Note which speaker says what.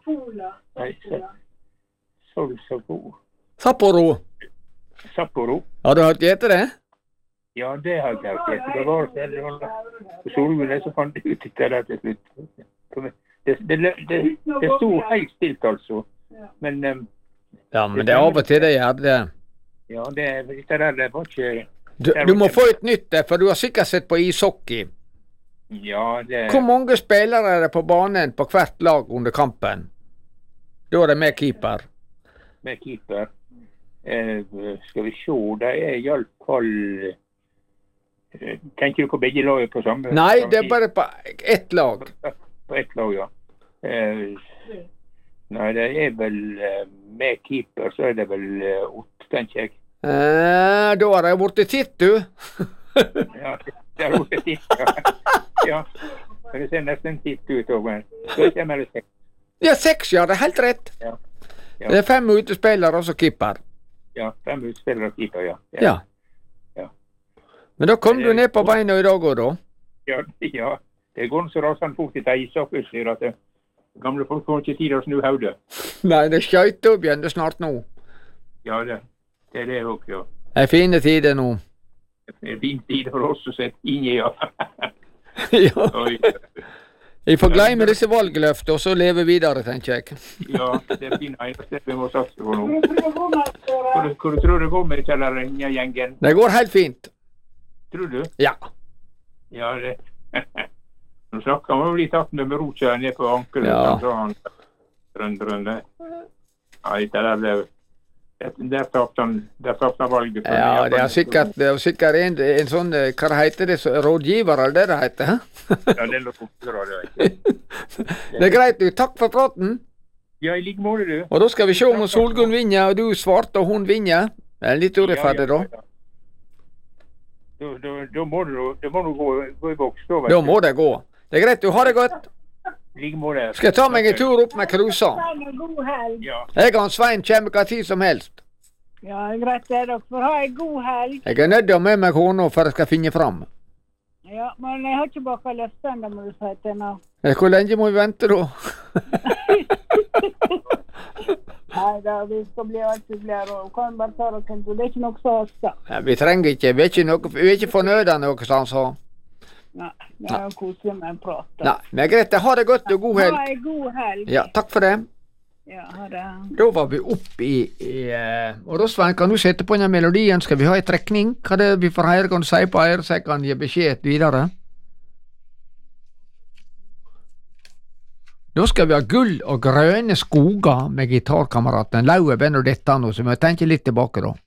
Speaker 1: Sapporo. Har du hørt gjette det?
Speaker 2: Ja, det har jeg hørt gjette. Det var på Solgullet så fant jeg ut det der til slutt. Det stod helt stilt altså. Men
Speaker 1: ja, men det er av og til det gjør det.
Speaker 2: Ja, det var ikke...
Speaker 1: Du må få et nytt der, for du har sikkert sett på ishockey.
Speaker 2: Ja, det...
Speaker 1: Hvor mange spillere er det på banen på hvert lag under kampen? Da er det med keeper.
Speaker 2: Med keeper. Skal vi se, det er i alle fall... Tenker du på begge lag på samme?
Speaker 1: Nei, det er bare på ett lag.
Speaker 2: På ett lag, ja. Nei, det er vel med keeper, så er det vel 8, tenker jeg.
Speaker 1: Da har jeg vært titt, du.
Speaker 2: Ja, det har vært titt, ja. Det ser nesten titt ut over. Så det er 6.
Speaker 1: Ja, 6, ja, det er helt rett.
Speaker 2: Ja.
Speaker 1: Det er 5 utespillere og så keeper.
Speaker 2: Ja, 5 utespillere og keeper, ja.
Speaker 1: Ja. Men da kom du ned på beina i dag også,
Speaker 2: da? Ja. Det går så rasende fort i ishockeystyr at gamle folk får ikke tid å snu hodet.
Speaker 1: Nei, det skjøyter opp igjen, det snart nå. Ja,
Speaker 2: det er det også, ja.
Speaker 1: Det er fine tider nå.
Speaker 2: Det er fine tider for oss å sette inn i, ja.
Speaker 1: Ja. Vi får glemme disse valgløftene, og så leve videre, tenker jeg.
Speaker 2: Ja, det er fine eneste vi må satse på nå. Hvor tror du det går med gjengen?
Speaker 1: Det går helt fint.
Speaker 2: Tror du?
Speaker 1: Ja.
Speaker 2: Ja, det... Nå snakker han jo litt tatt med rotkjær ned på ankelen.
Speaker 1: Ja.
Speaker 2: Så han drønne. Ja, der tapte han valget.
Speaker 1: Ja, det er sikkert en sånn, hva heter det, rådgiver, eller det heter, hæ?
Speaker 2: Ja, det er noe oppdrag, ja.
Speaker 1: Det er greit, du. Takk for praten.
Speaker 2: Ja, i like måte, du.
Speaker 1: Og da skal vi se om Solgunn vinner, og du svarte, og hun vinner. Det er litt urettferdig, da.
Speaker 2: Da må du gå i boks.
Speaker 1: Da må det gå. Det er greit, du har det godt.
Speaker 2: Like måte.
Speaker 1: Skal jeg ta meg en tur opp med cruisa?
Speaker 2: Ja.
Speaker 1: Jeg og Svein kommer hva tid som helst.
Speaker 3: Ja, det er greit det. Dere får ha en god helg.
Speaker 1: Jeg er nødt til å ha med meg hånda for jeg skal finne fram.
Speaker 3: Ja, men jeg har ikke baka løften, da må du si til nå.
Speaker 1: Hvor lenge må vi vente da?
Speaker 3: Nei da, vi skal bli alt vi blir, og kan bare ta dere en tur. Det er ikke noe så haster.
Speaker 1: Ja, vi trenger ikke, vi er ikke fornøyd av noe sånt så.
Speaker 3: Nei, det er jo koselig med en prat.
Speaker 1: Nei, men det er greit, ha det godt og god helg.
Speaker 3: Ha en god helg.
Speaker 1: Ja, takk for det.
Speaker 3: Ja, ha det.
Speaker 1: Da var vi oppe og da Svein, kan du sette på den melodien, skal vi ha en trekning? Hva det vi får høre, kan du si på her, så jeg kan gi beskjed videre? Da skal vi ha gull og grønne skoger med gitarkameraten Laue Benedetta nå, så vi tenker litt tilbake da.